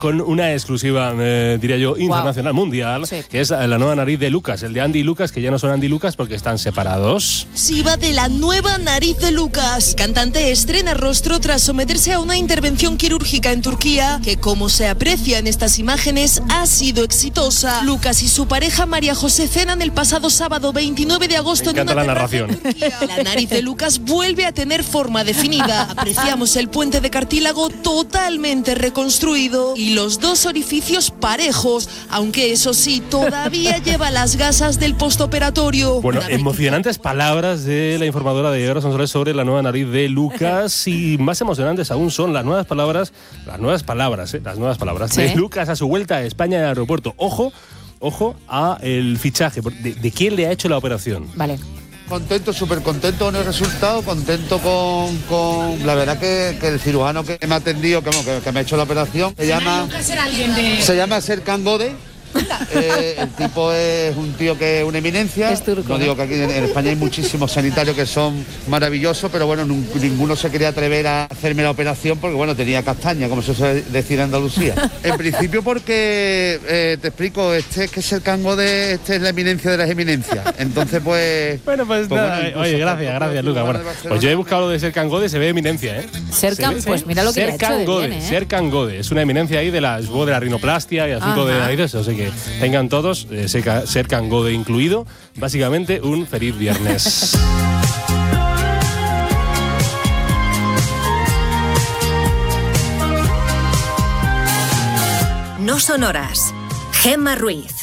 con una exclusiva, diría yo, internacional, mundial, que es la nueva nariz de Lucas, el de Andy y Lucas, que ya no son Andy y Lucas porque están separados. Sí, va de la nueva nariz de Lucas. El cantante estrena rostro tras someterse a una intervención quirúrgica en Turquía, que, como se aprecia en estas imágenes, ha sido exitosa. Lucas y su pareja María José cenan el pasado sábado 29 de agosto en una terraza en Turquía. La nariz de Lucas vuelve a tener forma definida. Apreciamos el puente de cartílago totalmente reconstruido y los dos orificios parejos, aunque eso sí, todavía lleva las gasas del postoperatorio. Bueno, emocionantes palabras de la informadora de Guerra Sonsoles sobre la nueva nariz de Lucas, y más emocionantes aún son las nuevas palabras de Lucas a su vuelta a España en el aeropuerto. Ojo a el fichaje, de quién le ha hecho la operación. Vale. Contento, súper contento con el resultado, contento con la verdad que el cirujano que me ha atendido, que me ha hecho la operación, se llama Serkan Gode. El tipo es un tío que es una eminencia. Es turco, no digo que aquí en España hay muchísimos sanitarios que son maravillosos, pero bueno, ninguno se quería atrever a hacerme la operación porque bueno, tenía castaña, como se suele decir en Andalucía. En principio porque, te explico, este es que es el cango de, este es la eminencia de las eminencias. Entonces pues... Bueno, oye, gracias Lucas. Bueno, pues yo he buscado lo de Serkan Gode, se ve eminencia, Serkan, pues mira lo que le ha hecho de bien, Serkan Gode, es una eminencia ahí de la rinoplastia y asunto de narices, así que tengan todos, Serkan Gode incluido, básicamente un feliz viernes. No son horas. Gemma Ruiz.